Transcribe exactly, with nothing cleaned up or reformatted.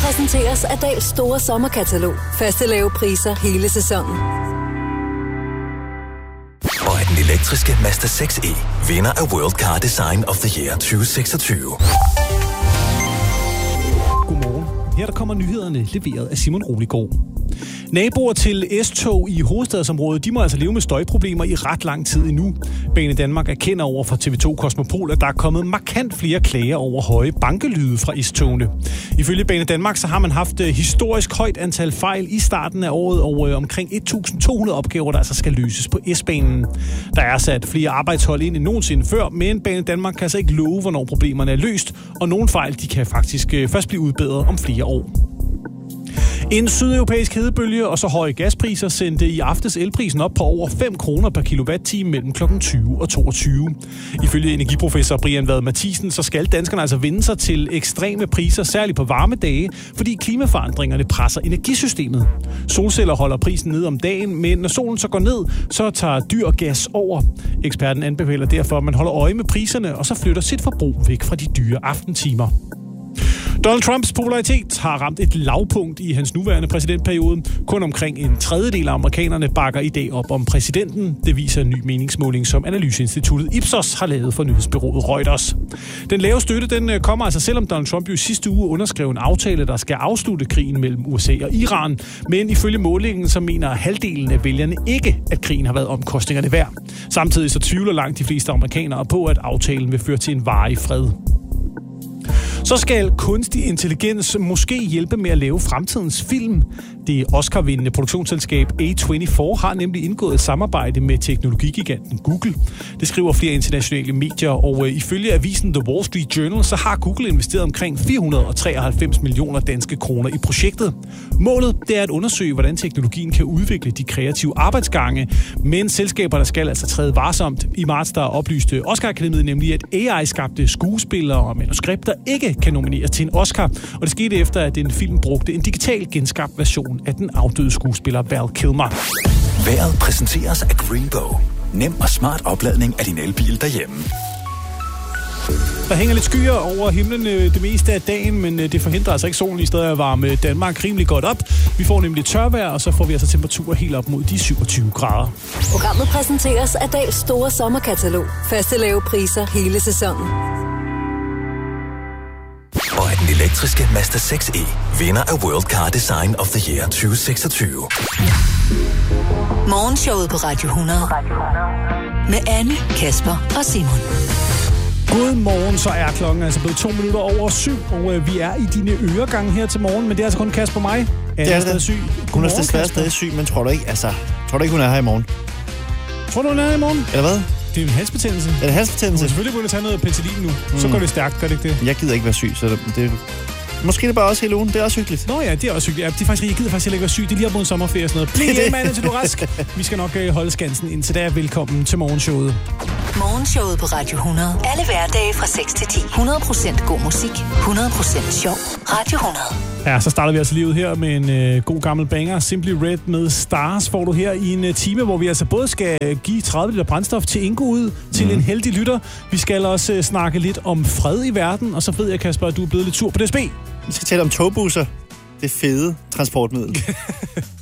præsenteres af Dahls store sommerkatalog. Faste lave priser hele sæsonen. Og af den elektriske Mazda seks E, vinder af World Car Design of the Year tyve seksogtyve. Godmorgen. Her der kommer nyhederne leveret af Simon Roligård. Naboer til S-tog i hovedstadsområdet, de må altså leve med støjproblemer i ret lang tid endnu. Banedanmark erkender over for T V to Kosmopol, at der er kommet markant flere klager over høje bankelyde fra S-togene. Ifølge Banedanmark så har man haft historisk højt antal fejl i starten af året, og øh, omkring et tusind to hundrede opgaver, der altså skal løses på S-banen. Der er sat flere arbejdshold ind end nogensinde før, men Banedanmark kan altså ikke love, hvornår problemerne er løst, og nogle fejl de kan faktisk øh, først blive udbedret om flere år. En sydeuropæisk hedebølge og så høje gaspriser sendte i aftes elprisen op på over fem kroner per kilowatt-time mellem klokken tyve og toogtyve. Ifølge energiprofessor Brian Vad Mathisen, så skal danskerne altså vende sig til ekstreme priser, særligt på varme dage, fordi klimaforandringerne presser energisystemet. Solceller holder prisen ned om dagen, men når solen så går ned, så tager dyr gas over. Eksperten anbefaler derfor, at man holder øje med priserne og så flytter sit forbrug væk fra de dyre aftentimer. Donald Trumps popularitet har ramt et lavpunkt i hans nuværende præsidentperiode. Kun omkring en tredjedel af amerikanerne bakker i dag op om præsidenten. Det viser en ny meningsmåling, som analyseinstituttet Ipsos har lavet for nyhedsbureauet Reuters. Den lave støtte den kommer altså, selvom Donald Trump jo i sidste uge underskrev en aftale, der skal afslutte krigen mellem U S A og Iran. Men ifølge målingen så mener halvdelen af vælgerne ikke, at krigen har været omkostningerne værd. Samtidig så tvivler langt de fleste amerikanere på, at aftalen vil føre til en varig fred. Så skal kunstig intelligens måske hjælpe med at lave fremtidens film. Det Oscar-vindende produktionsselskab A fireogtyve har nemlig indgået et samarbejde med teknologigiganten Google. Det skriver flere internationale medier, og ifølge avisen The Wall Street Journal, så har Google investeret omkring fire hundrede og treoghalvfems millioner danske kroner i projektet. Målet det er at undersøge, hvordan teknologien kan udvikle de kreative arbejdsgange, men selskaberne skal altså træde varsomt. I marts der oplyste Oscar-akademiet nemlig, at A I-skabte skuespillere og manuskripter ikke kan nomineres til en Oscar, og det skete efter, at en film brugte en digital genskabt version af den afdøde skuespiller Val Kilmer. Vejret præsenteres af Greenbow. Nem og smart opladning af din elbil derhjemme. Der hænger lidt skyer over himlen det meste af dagen, men det forhindrer altså ikke solen i stedet at varme Danmark rimelig godt op. Vi får nemlig tørvejr, og så får vi altså temperaturer helt op mod de syvogtyve grader. Programmet præsenteres af Dahls store sommerkatalog. Faste lave priser hele sæsonen. Og af den elektriske Mazda seks E, vinder af World Car Design of the Year tyve seksogtyve. Morgenshowet på Radio hundrede. Med Anne, Kasper og Simon. Godmorgen, så er klokken altså blevet to minutter over syv, og øh, vi er i dine øregange her til morgen, men det er altså kun Kasper og mig. Anne det er stadig syg. Hun er stadig, stadig syg, men tror du ikke, altså, tror du ikke, hun er her i morgen? Tror du, hun er her i morgen? Eller hvad? Det er en halsbetændelse. Er det halsbetændelse? Du kan selvfølgelig begynde at tage noget penicillin nu. Mm. Så går det stærkt, gør det ikke det? Jeg gider ikke være syg, så det... det måske er det bare også hele ugen. Det er også hyggeligt. Nå ja, det er også hyggeligt. Ja, det er faktisk, jeg gider faktisk ikke være syg. Det er lige op mod en sommerferie og sådan noget. Bliv hjemme, Anne, til du er rask. Vi skal nok øh, holde skansen indtil da. Velkommen til morgenshowet. Morgenshowet på Radio hundrede. Alle hverdage fra seks til ti. hundrede procent god musik. hundrede procent sjov. Radio hundrede. Ja, så starter vi altså livet her med en øh, god gammel banger. Simply Red med Stars får du her i en øh, time, hvor vi altså både skal give tredive liter brændstof til Ingo ud, til mm. en heldig lytter. Vi skal også øh, snakke lidt om fred i verden, og så ved jeg, Kasper, at du er blevet lidt sur på D S B. Vi skal tale om togbusser. Det fede transportmiddel.